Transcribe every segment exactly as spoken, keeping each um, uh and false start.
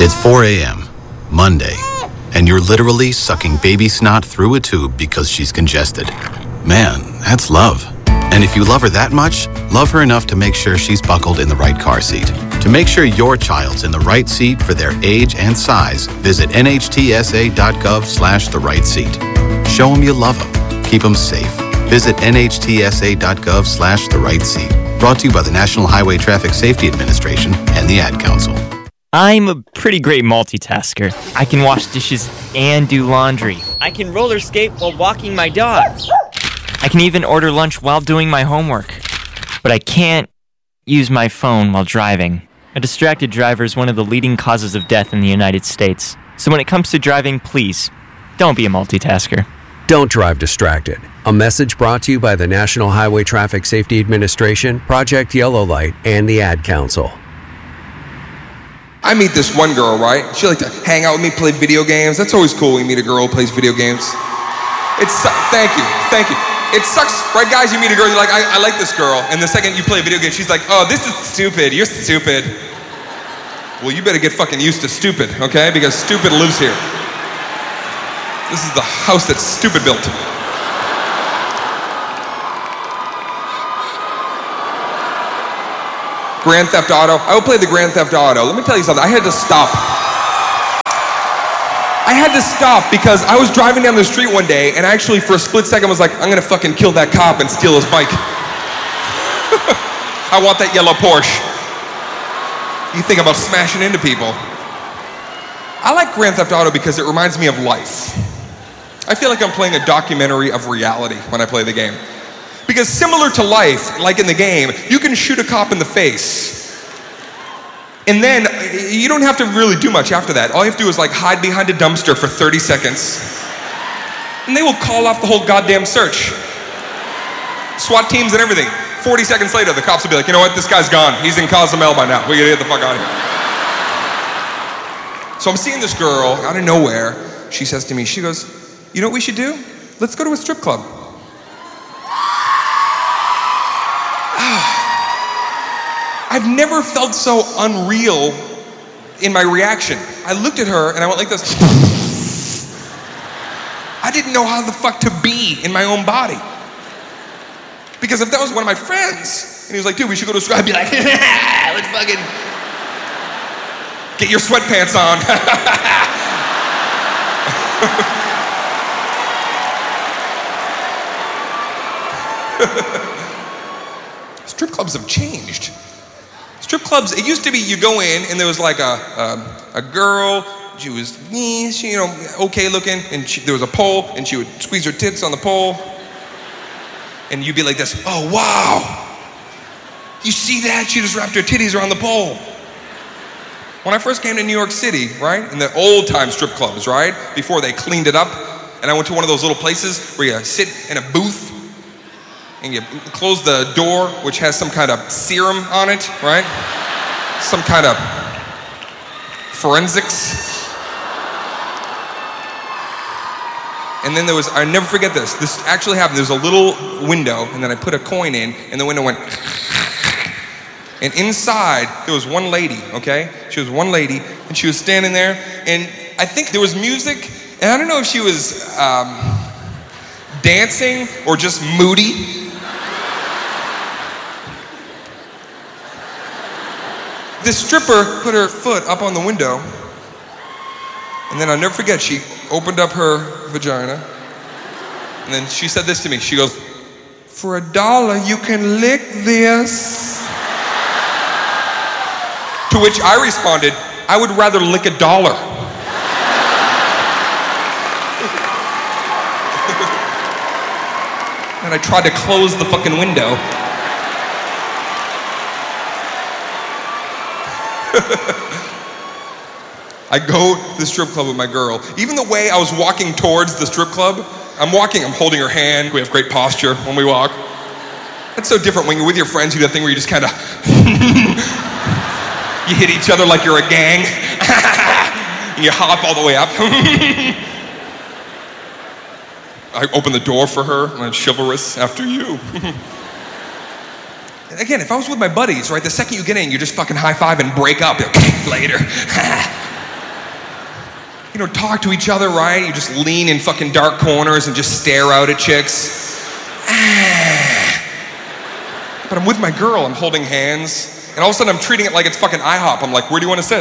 It's four a.m., Monday, and you're literally sucking baby snot through a tube because she's congested. Man, that's love. And if you love her that much, love her enough to make sure she's buckled in the right car seat. To make sure your child's in the right seat for their age and size, visit nhtsa.gov slash the right seat. Show them you love them. Keep them safe. Visit nhtsa.gov slash the right seat. Brought to you by the National Highway Traffic Safety Administration and the Ad Council. I'm a pretty great multitasker. I can wash dishes and do laundry. I can roller skate while walking my dog. I can even order lunch while doing my homework. But I can't use my phone while driving. A distracted driver is one of the leading causes of death in the United States. So when it comes to driving, please, don't be a multitasker. Don't drive distracted. A message brought to you by the National Highway Traffic Safety Administration, Project Yellow Light, and the Ad Council. I meet this one girl, right? She like to hang out with me, play video games. That's always cool when you meet a girl who plays video games. It's thank you, thank you. It sucks, right, guys? You meet a girl, you're like, I, I like this girl, and the second you play a video game, she's like, oh, this is stupid. You're stupid. Well, you better get fucking used to stupid, okay? Because stupid lives here. This is the house that stupid built. Grand Theft Auto. I would play the Grand Theft Auto. Let me tell you something. I had to stop. I had to stop because I was driving down the street one day and actually for a split second was like, I'm gonna fucking kill that cop and steal his bike. I want that yellow Porsche. You think about smashing into people. I like Grand Theft Auto because it reminds me of life. I feel like I'm playing a documentary of reality when I play the game. Because similar to life, like in the game, you can shoot a cop in the face. And then you don't have to really do much after that. All you have to do is like hide behind a dumpster for thirty seconds. And they will call off the whole goddamn search. SWAT teams and everything. forty seconds later, the cops will be like, you know what, this guy's gone. He's in Cozumel by now. We gotta get the fuck out of here. So I'm seeing this girl out of nowhere. She says to me, she goes, you know what we should do? Let's go to a strip club. I've never felt so unreal in my reaction. I looked at her and I went like this. I didn't know how the fuck to be in my own body. Because if that was one of my friends, and he was like, dude, we should go to a strip, I'd be like, let's fucking get your sweatpants on. Strip clubs have changed. Strip clubs, it used to be you go in and there was like a a, a girl, she was, she, you know, okay looking, and she, there was a pole, and she would squeeze her tits on the pole, and you'd be like this, oh wow, you see that? She just wrapped her titties around the pole. When I first came to New York City, right, in the old time strip clubs, right, before they cleaned it up, and I went to one of those little places where you sit in a booth, and you close the door, which has some kind of serum on it, right? Some kind of forensics. And then there was, I never forget this, this actually happened, there was a little window, and then I put a coin in, and the window went, and inside, there was one lady, okay? She was one lady, and she was standing there, and I think there was music, and I don't know if she was um, dancing or just moody. This stripper put her foot up on the window, and then I'll never forget, she opened up her vagina, and then she said this to me. She goes, for a dollar, you can lick this. To which I responded, I would rather lick a dollar. And I tried to close the fucking window. I go to the strip club with my girl. Even the way I was walking towards the strip club, I'm walking, I'm holding her hand. We have great posture when we walk. That's so different when you're with your friends, you do that thing where you just kind of, you hit each other like you're a gang, and you hop all the way up. I open the door for her, and I'm chivalrous, after you. Again, if I was with my buddies, right, the second you get in, you just fucking high five and break up. Later. you know, talk to each other, right? You just lean in fucking dark corners and just stare out at chicks. But I'm with my girl, I'm holding hands, and all of a sudden I'm treating it like it's fucking IHOP. I'm like, where do you want to sit?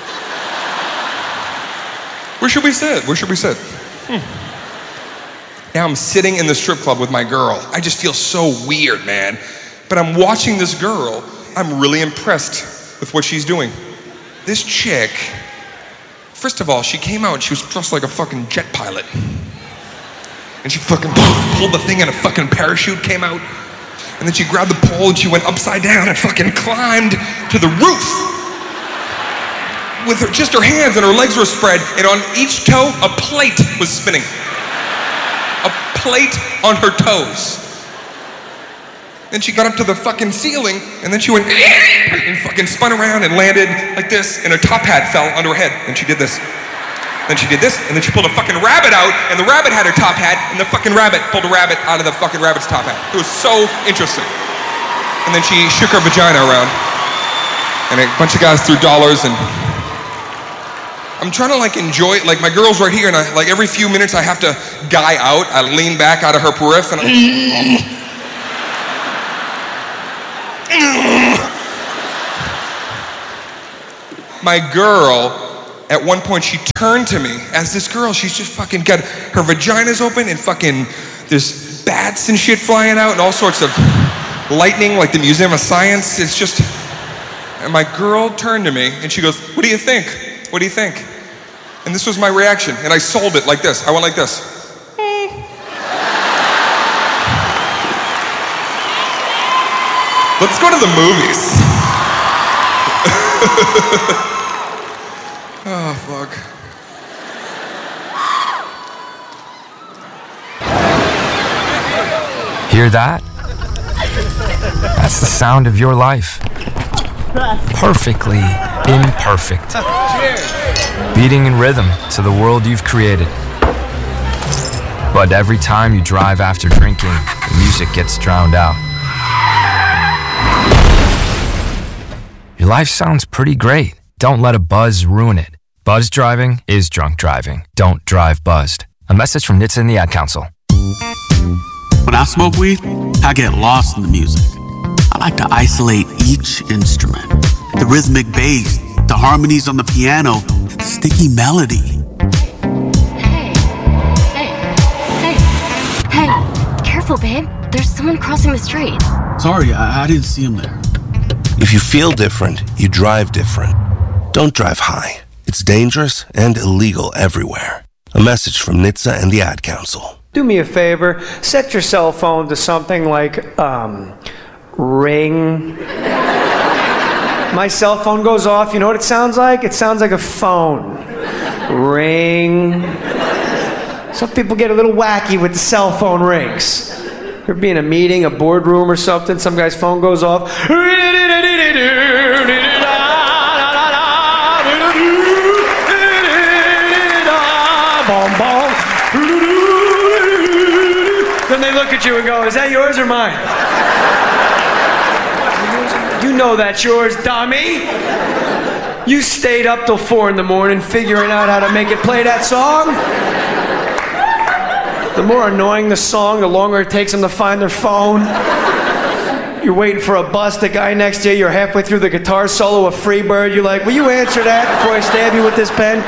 Where should we sit? Where should we sit? Hmm. Now I'm sitting in the strip club with my girl. I just feel so weird, man. But I'm watching this girl. I'm really impressed with what she's doing. This chick, first of all, she came out and she was dressed like a fucking jet pilot. And she fucking pulled the thing and a fucking parachute came out. And then she grabbed the pole and she went upside down and fucking climbed to the roof. With her, just her hands and her legs were spread, and on each toe, a plate was spinning. A plate on her toes. Then she got up to the fucking ceiling, and then she went and fucking spun around and landed like this, and her top hat fell onto her head. Then she did this. Then she did this, and then she pulled a fucking rabbit out, and the rabbit had her top hat, and the fucking rabbit pulled a rabbit out of the fucking rabbit's top hat. It was so interesting. And then she shook her vagina around, and a bunch of guys threw dollars, and I'm trying to like enjoy it. Like my girl's right here, and I, like every few minutes I have to guy out. I lean back out of her periph, and I... My girl, at one point, she turned to me as this girl, she's just fucking got her vagina's open and fucking there's bats and shit flying out and all sorts of lightning like the Museum of Science. It's just, and my girl turned to me and she goes, what do you think? What do you think? And this was my reaction, and I sold it like this. I went like this. Let's go to the movies. Oh, fuck. Hear that? That's the sound of your life. Perfectly imperfect. Beating in rhythm to the world you've created. But every time you drive after drinking, the music gets drowned out. Your life sounds pretty great. Don't let a buzz ruin it. Buzz driving is drunk driving. Don't drive buzzed. A message from N H T S A and the Ad Council. When I smoke weed, I get lost in the music. I like to isolate each instrument. The rhythmic bass, the harmonies on the piano, the sticky melody. Hey, hey, hey, hey, careful, babe. There's someone crossing the street. Sorry, I, I didn't see him there. If you feel different, you drive different. Don't drive high. It's dangerous and illegal everywhere. A message from N H T S A and the Ad Council. Do me a favor, set your cell phone to something like, um, ring. My cell phone goes off, you know what it sounds like? It sounds like a phone. Ring. Some people get a little wacky with the cell phone rings. You're being in a meeting, a boardroom or something, some guy's phone goes off. Then they look at you and go, is that yours or mine? You know that's yours, dummy. You stayed up till four in the morning figuring out how to make it play that song. The more annoying the song, the longer it takes them to find their phone. You're waiting for a bus, the guy next to you, you're halfway through the guitar solo of Freebird, you're like, will you answer that before I stab you with this pen?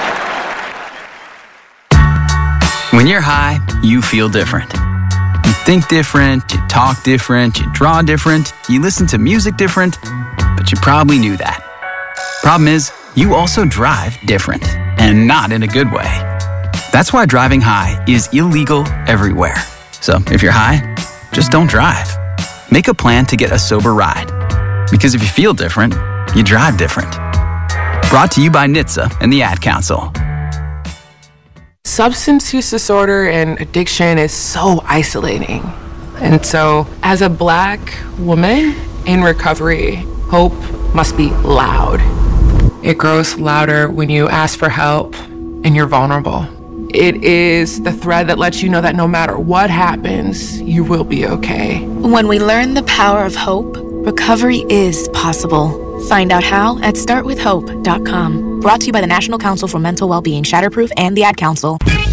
When you're high, you feel different. You think different, you talk different, you draw different, you listen to music different, but you probably knew that. Problem is, you also drive different, and not in a good way. That's why driving high is illegal everywhere. So if you're high, just don't drive. Make a plan to get a sober ride. Because if you feel different, you drive different. Brought to you by N H T S A and the Ad Council. Substance use disorder and addiction is so isolating. And so, as a Black woman in recovery, hope must be loud. It grows louder when you ask for help and you're vulnerable. It is the thread that lets you know that no matter what happens, you will be okay. When we learn the power of hope, recovery is possible. Find out how at start with hope dot com. Brought to you by the National Council for Mental Wellbeing, Shatterproof, and the Ad Council.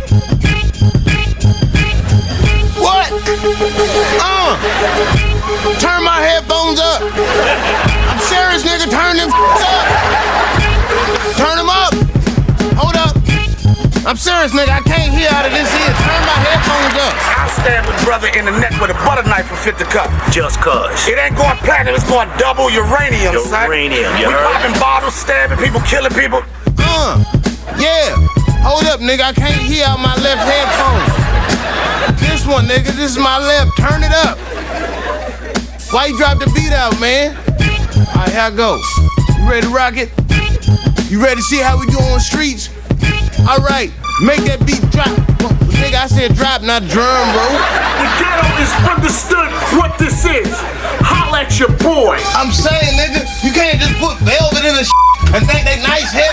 What? Uh, turn my headphones up. I'm serious, nigga. Turn them up. Turn them up. Hold up. I'm serious, nigga. I can't hear out of this here. Turn my headphones up. I stabbed a brother in the neck with a butter knife for fifty cup. Just cuz. It ain't going platinum, it's going double uranium, son. Uranium, you We heard? Popping bottles, stabbing people, killing people. Uh, yeah. Hold up, nigga. I can't hear out my left headphone. This one, nigga. This is my left. Turn it up. Why you drop the beat out, man? All right, here I go. You ready to rock it? You ready to see how we do on the streets? All right, make that beat drop. Well, nigga, I said drop, not drum, bro. The ghetto is understood what this is. Holla at your boy. I'm saying, nigga, you can't just put velvet in the shit and think they nice hair.